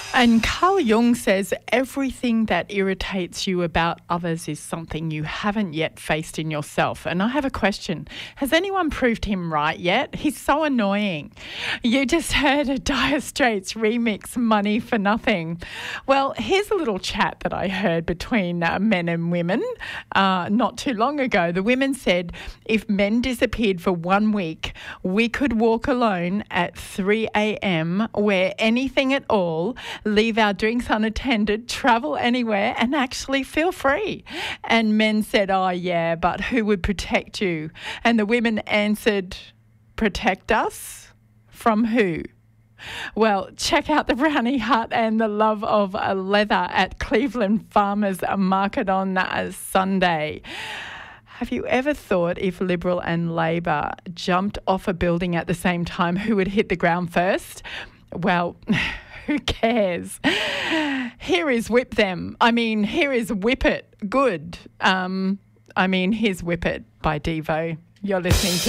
And Carl Jung says everything that irritates you about others is something you haven't yet faced in yourself. And I have a question. Has anyone proved him right yet? He's so annoying. You just heard a Dire Straits remix, Money for Nothing. Well, here's a little chat that I heard between men and women not too long ago. The women said if men disappeared for 1 week, we could walk alone at 3 a.m, wear anything at all, leave our drinks unattended, travel anywhere and actually feel free. And men said, oh yeah, but who would protect you? And the women answered, protect us? From who? Well, check out the brownie hut and the love of leather at Cleveland Farmers Market on Sunday. Have you ever thought if Liberal and Labor jumped off a building at the same time, who would hit the ground first? Well, who cares? Here is Whip Them. Here is Whip It Good. Here's Whip It by Devo. You're listening to